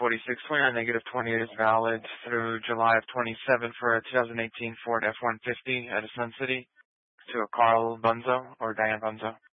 46, 29, negative 28 is valid through July of 27 for a 2018 Ford F-150 at Sun City to a Carl Bunzo or Diane Bunzo.